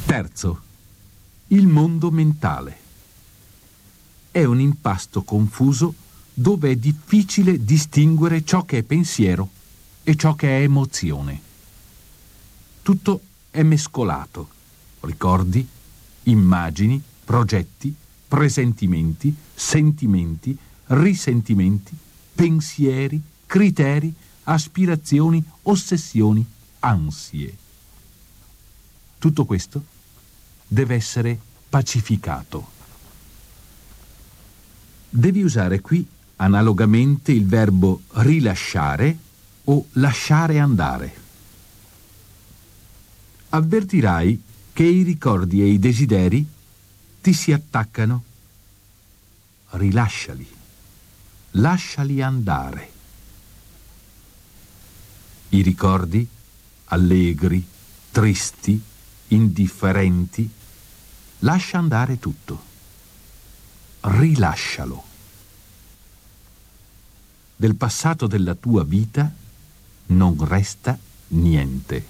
Terzo, il mondo mentale. È un impasto confuso dove è difficile distinguere ciò che è pensiero e ciò che è emozione. Tutto è mescolato: ricordi, immagini, progetti, presentimenti, sentimenti, risentimenti, pensieri, criteri, aspirazioni, ossessioni, ansie. Tutto questo deve essere pacificato. Devi usare qui analogamente il verbo rilasciare o lasciare andare. Avvertirai che i ricordi e i desideri ti si attaccano. Rilasciali, lasciali andare. I ricordi, allegri, tristi, indifferenti, lascia andare tutto. Rilascialo. Del passato della tua vita non resta niente.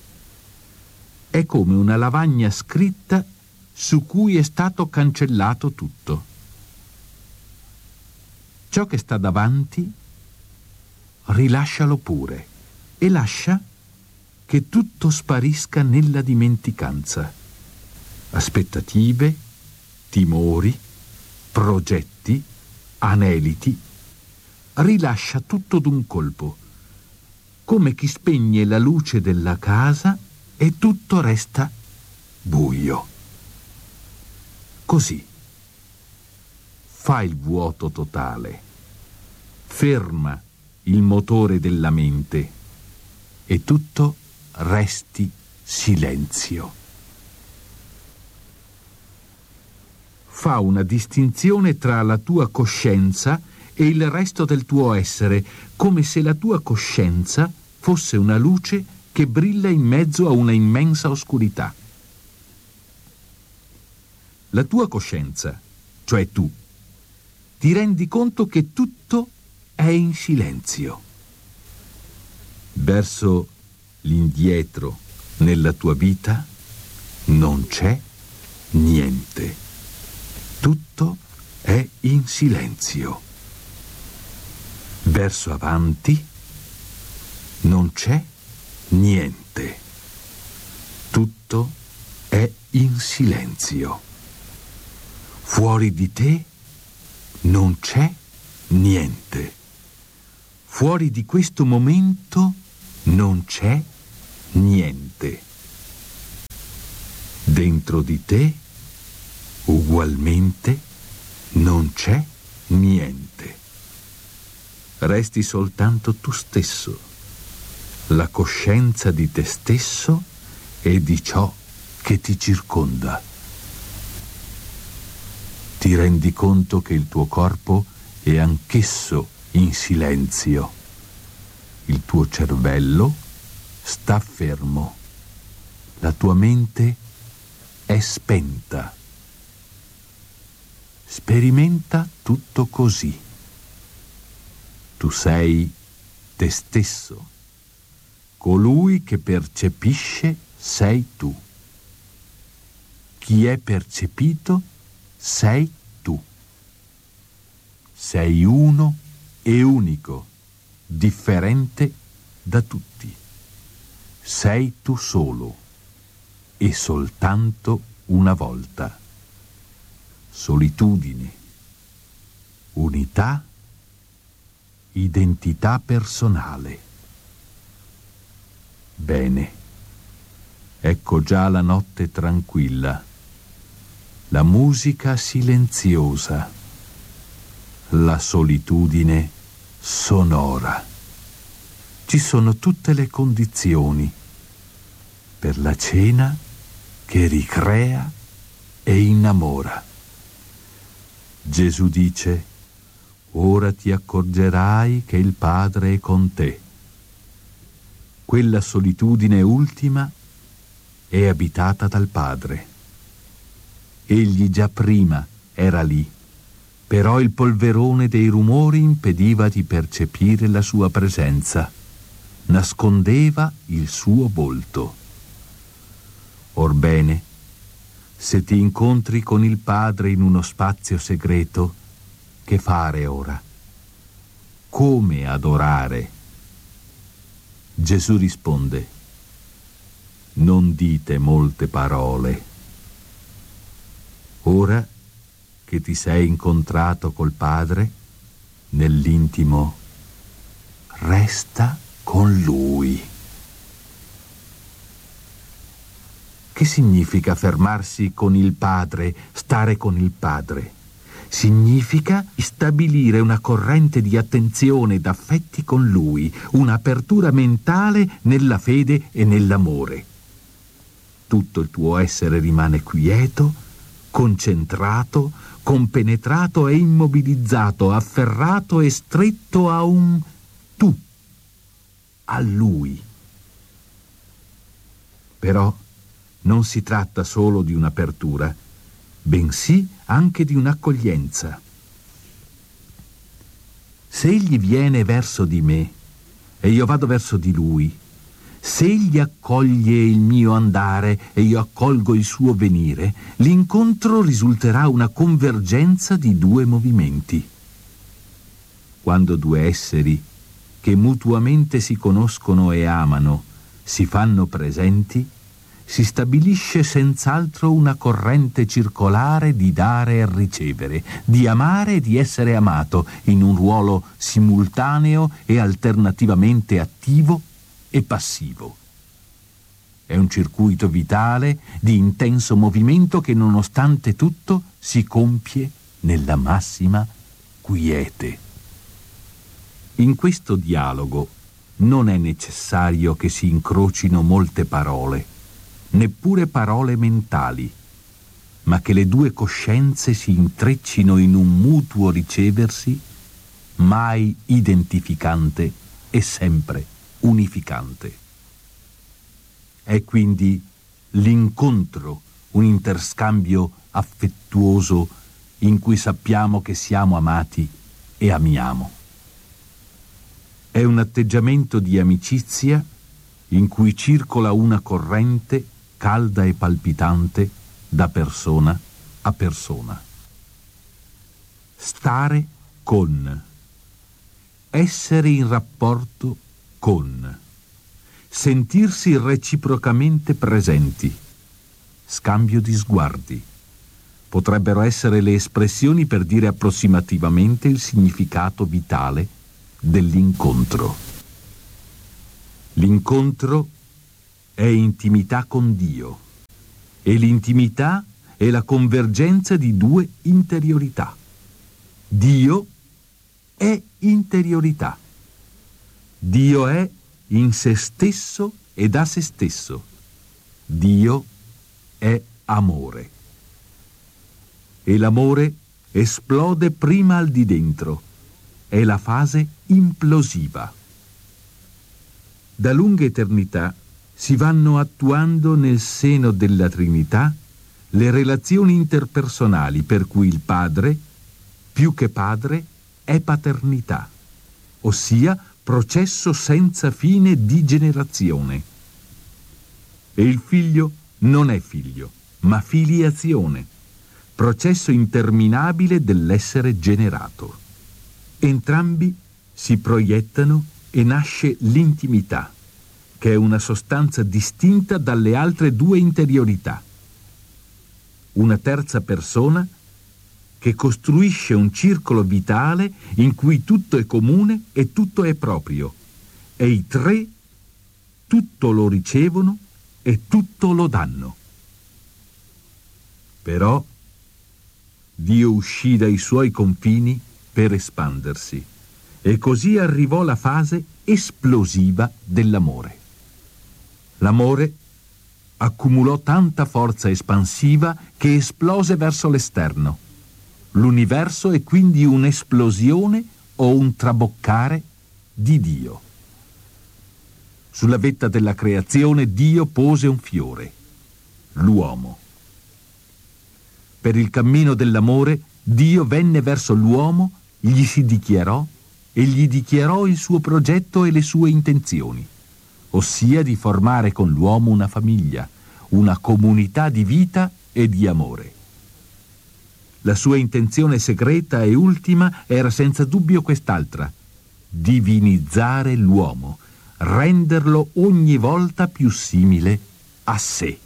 È come una lavagna scritta su cui è stato cancellato tutto. Ciò che sta davanti, rilascialo pure e lascia che tutto sparisca nella dimenticanza. Aspettative, timori, progetti, aneliti. Rilascia tutto d'un colpo, come chi spegne la luce della casa e tutto resta buio. Così. Fa il vuoto totale. Ferma il motore della mente e tutto resti silenzio. Fa una distinzione tra la tua coscienza e il resto del tuo essere, come se la tua coscienza fosse una luce che brilla in mezzo a una immensa oscurità. La tua coscienza, cioè tu, ti rendi conto che tutto è in silenzio. Verso l'indietro nella tua vita non c'è niente. Tutto è in silenzio. Verso avanti non c'è niente. Tutto è in silenzio. Fuori di te non c'è niente. Fuori di questo momento non c'è niente. Dentro di te, ugualmente, non c'è niente. Resti soltanto tu stesso, la coscienza di te stesso e di ciò che ti circonda. Ti rendi conto che il tuo corpo è anch'esso in silenzio. Il tuo cervello sta fermo. La tua mente è spenta. Sperimenta tutto così. Tu sei te stesso. Colui che percepisce sei tu. Chi è percepito sei tu. Sei uno e unico, differente da tutti. Sei tu solo e soltanto una volta. Solitudine, unità, identità personale. Bene, ecco già la notte tranquilla, la musica silenziosa, la solitudine sonora. Ci sono tutte le condizioni per la cena che ricrea e innamora. Gesù dice: ora ti accorgerai che il Padre è con te. Quella solitudine ultima è abitata dal Padre. Egli già prima era lì, però il polverone dei rumori impediva di percepire la sua presenza, nascondeva il suo volto. Orbene, Se ti incontri con il Padre in uno spazio segreto, che fare ora? Come adorare? Gesù risponde: non dite molte parole. Ora che ti sei incontrato col Padre, nell'intimo, resta con Lui. Che significa fermarsi con il Padre, stare con il Padre? Significa stabilire una corrente di attenzione ed affetti con Lui, un'apertura mentale nella fede e nell'amore. Tutto il tuo essere rimane quieto, concentrato, compenetrato e immobilizzato, afferrato e stretto a un tu, a Lui. Però non si tratta solo di un'apertura, bensì anche di un'accoglienza. Se egli viene verso di me e io vado verso di lui, se egli accoglie il mio andare e io accolgo il suo venire, l'incontro risulterà una convergenza di due movimenti. Quando due esseri che mutuamente si conoscono e amano si fanno presenti, si stabilisce senz'altro una corrente circolare di dare e ricevere, di amare e di essere amato, in un ruolo simultaneo e alternativamente attivo e passivo. È un circuito vitale di intenso movimento che nonostante tutto si compie nella massima quiete. In questo dialogo non è necessario che si incrocino molte parole, neppure parole mentali, ma che le due coscienze si intreccino in un mutuo riceversi, mai identificante e sempre unificante. È quindi l'incontro un interscambio affettuoso in cui sappiamo che siamo amati e amiamo. È un atteggiamento di amicizia in cui circola una corrente calda e palpitante da persona a persona. Stare con, essere in rapporto con, sentirsi reciprocamente presenti, scambio di sguardi. Potrebbero essere le espressioni per dire approssimativamente il significato vitale dell'incontro. L'incontro è intimità con Dio e l'intimità è la convergenza di due interiorità. Dio è interiorità. Dio è in se stesso e da se stesso. Dio è amore. E l'amore esplode prima al di dentro. È la fase implosiva. Da lunga eternità si vanno attuando nel seno della Trinità le relazioni interpersonali per cui il Padre, più che Padre, è paternità, ossia processo senza fine di generazione. E il Figlio non è figlio, ma filiazione, processo interminabile dell'essere generato. Entrambi si proiettano e nasce l'intimità, che è una sostanza distinta dalle altre due interiorità. Una terza persona che costruisce un circolo vitale in cui tutto è comune e tutto è proprio, e i tre tutto lo ricevono e tutto lo danno. Però Dio uscì dai suoi confini per espandersi, e così arrivò la fase esplosiva dell'amore. L'amore accumulò tanta forza espansiva che esplose verso l'esterno. L'universo è quindi un'esplosione o un traboccare di Dio. Sulla vetta della creazione Dio pose un fiore, l'uomo. Per il cammino dell'amore Dio venne verso l'uomo, gli si dichiarò e gli dichiarò il suo progetto e le sue intenzioni, ossia di formare con l'uomo una famiglia, una comunità di vita e di amore. La sua intenzione segreta e ultima era senza dubbio quest'altra: divinizzare l'uomo, renderlo ogni volta più simile a sé.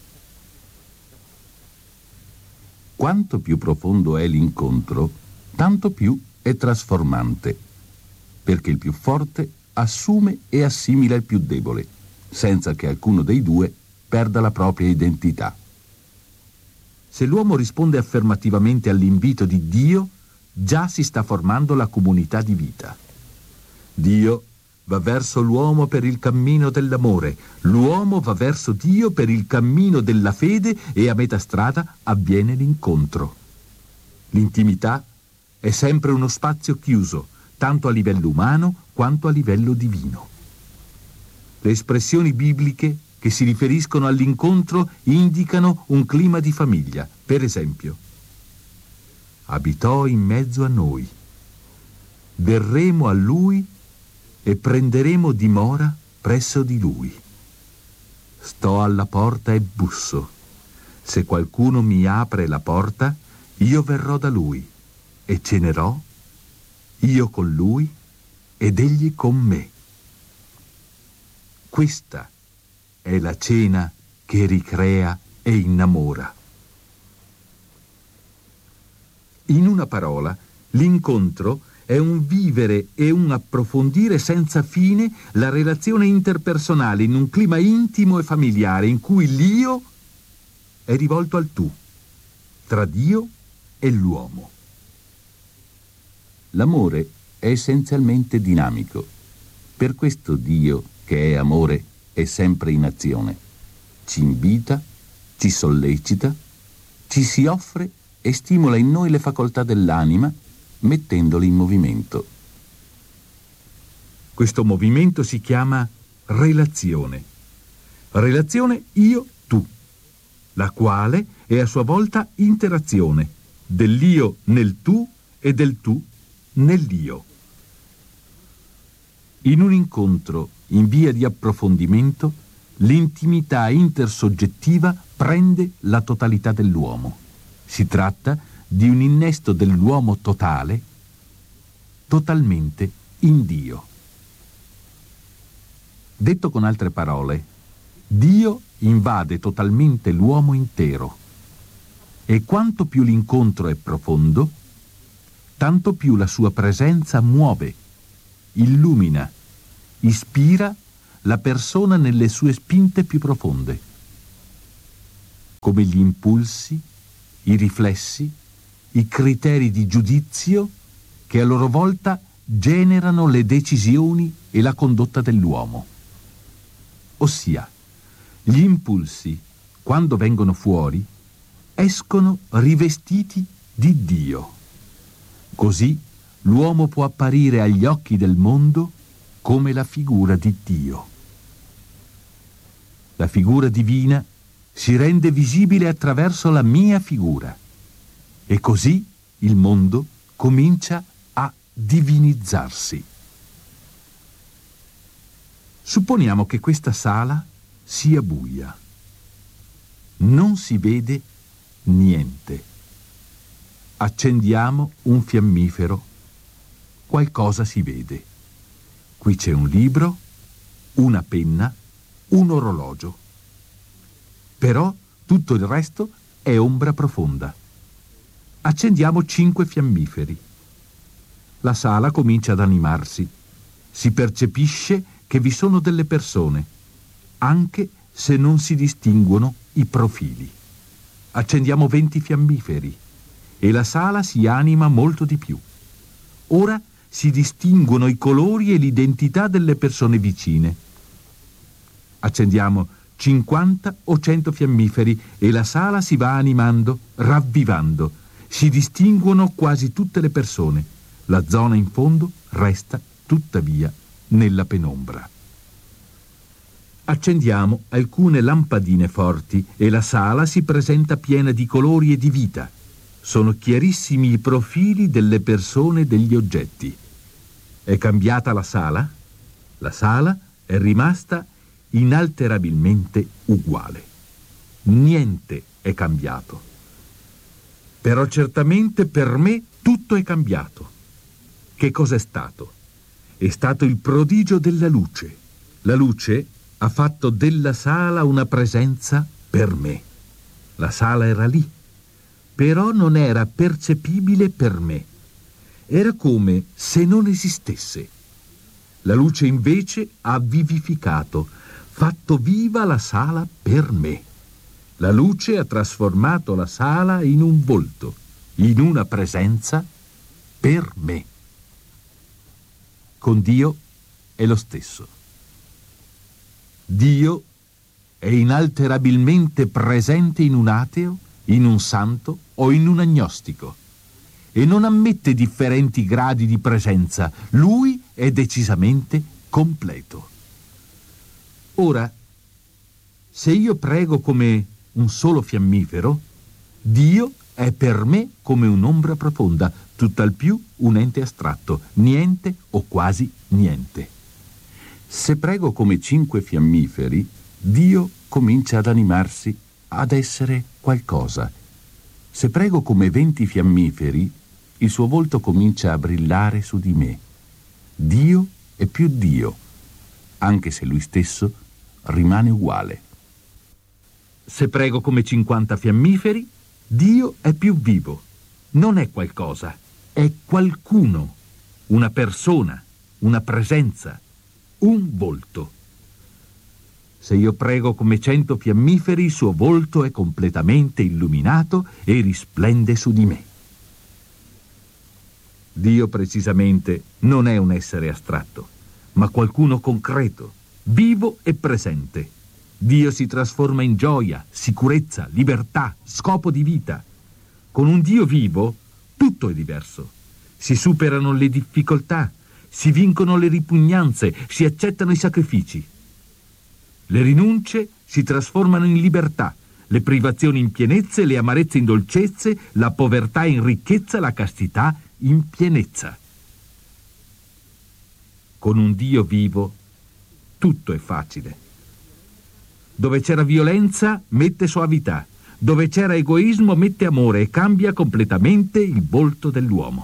Quanto più profondo è l'incontro, tanto più è trasformante, perché il più forte assume e assimila il più debole, senza che alcuno dei due perda la propria identità. Se l'uomo risponde affermativamente all'invito di Dio, già si sta formando la comunità di vita. Dio va verso l'uomo per il cammino dell'amore, l'uomo va verso Dio per il cammino della fede e a metà strada avviene l'incontro. L'intimità è sempre uno spazio chiuso, tanto a livello umano quanto a livello divino. Le espressioni bibliche che si riferiscono all'incontro indicano un clima di famiglia. Per esempio, abitò in mezzo a noi, verremo a lui e prenderemo dimora presso di lui. Sto alla porta e busso. Se qualcuno mi apre la porta, io verrò da lui e cenerò, io con lui ed egli con me. Questa è la cena che ricrea e innamora. In una parola, l'incontro è un vivere e un approfondire senza fine la relazione interpersonale in un clima intimo e familiare in cui l'io è rivolto al tu, tra Dio e l'uomo. L'amore è essenzialmente dinamico. Per questo Dio, che è amore, è sempre in azione. Ci invita, ci sollecita, ci si offre e stimola in noi le facoltà dell'anima, mettendole in movimento. Questo movimento si chiama relazione. Relazione io-tu, la quale è a sua volta interazione dell'io nel tu e del tu nell'io. In un incontro in via di approfondimento, l'intimità intersoggettiva prende la totalità dell'uomo. Si tratta di un innesto dell'uomo totale, totalmente in Dio. Detto con altre parole, Dio invade totalmente l'uomo intero. E quanto più l'incontro è profondo, tanto più la sua presenza muove, illumina, ispira la persona nelle sue spinte più profonde. Come gli impulsi, i riflessi, i criteri di giudizio che a loro volta generano le decisioni e la condotta dell'uomo. Ossia, gli impulsi, quando vengono fuori, escono rivestiti di Dio. Così l'uomo può apparire agli occhi del mondo come la figura di Dio. La figura divina si rende visibile attraverso la mia figura e così il mondo comincia a divinizzarsi. Supponiamo che questa sala sia buia. Non si vede niente. Accendiamo un fiammifero. Qualcosa si vede. Qui c'è un libro, una penna, un orologio. Però tutto il resto è ombra profonda. Accendiamo 5 fiammiferi. La sala comincia ad animarsi. Si percepisce che vi sono delle persone, anche se non si distinguono i profili. Accendiamo 20 fiammiferi e la sala si anima molto di più. Ora si distinguono i colori e l'identità delle persone vicine. Accendiamo 50 o 100 fiammiferi e la sala si va animando, ravvivando. Si distinguono quasi tutte le persone. La zona in fondo resta, tuttavia, nella penombra. Accendiamo alcune lampadine forti e la sala si presenta piena di colori e di vita. Sono chiarissimi i profili delle persone e degli oggetti. È cambiata la sala? La sala è rimasta inalterabilmente uguale. Niente è cambiato. Però certamente per me tutto è cambiato. Che cosa è stato? È stato il prodigio della luce. La luce ha fatto della sala una presenza per me. La sala era lì, però non era percepibile per me. Era come se non esistesse. La luce invece ha vivificato, fatto viva la sala per me. La luce ha trasformato la sala in un volto, in una presenza per me. Con Dio è lo stesso. Dio è inalterabilmente presente in un ateo, in un santo o in un agnostico e non ammette differenti gradi di presenza. Lui è decisamente completo. Ora, se io prego come un solo fiammifero, Dio è per me come un'ombra profonda, tutt'al più un ente astratto, niente o quasi niente. Se prego come 5 fiammiferi, Dio comincia ad animarsi, ad essere qualcosa. Se prego come 20 fiammiferi, il suo volto comincia a brillare su di me. Dio è più Dio, anche se lui stesso rimane uguale. Se prego come 50 fiammiferi, Dio è più vivo. Non è qualcosa, è qualcuno, una persona, una presenza, un volto. Se io prego come 100 fiammiferi, il suo volto è completamente illuminato e risplende su di me. Dio precisamente non è un essere astratto, ma qualcuno concreto, vivo e presente. Dio si trasforma in gioia, sicurezza, libertà, scopo di vita. Con un Dio vivo tutto è diverso. Si superano le difficoltà, si vincono le ripugnanze, si accettano i sacrifici. Le rinunce si trasformano in libertà, le privazioni in pienezze, le amarezze in dolcezze, la povertà in ricchezza, la castità in pienezza. Con un Dio vivo tutto è facile. Dove c'era violenza mette soavità, dove c'era egoismo mette amore e cambia completamente il volto dell'uomo.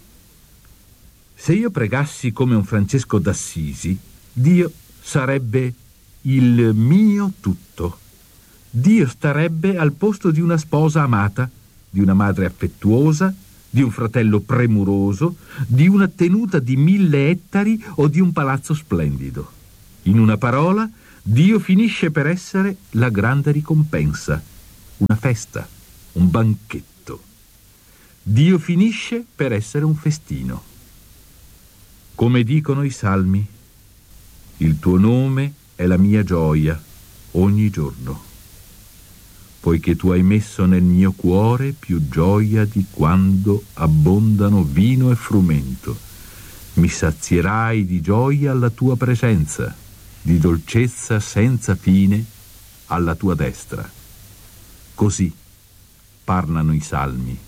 Se io pregassi come un Francesco d'Assisi, Dio sarebbe il mio tutto. Dio starebbe al posto di una sposa amata, di una madre affettuosa, di un fratello premuroso, di una tenuta di 1000 ettari o di un palazzo splendido. In una parola, Dio finisce per essere la grande ricompensa, una festa, un banchetto. Dio finisce per essere un festino. Come dicono i salmi, il tuo nome è la mia gioia ogni giorno, poiché tu hai messo nel mio cuore più gioia di quando abbondano vino e frumento. Mi sazierai di gioia alla tua presenza, di dolcezza senza fine alla tua destra. Così parlano i salmi.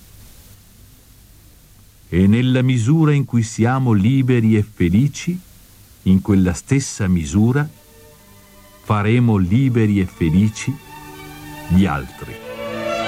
E nella misura in cui siamo liberi e felici, in quella stessa misura faremo liberi e felici gli altri.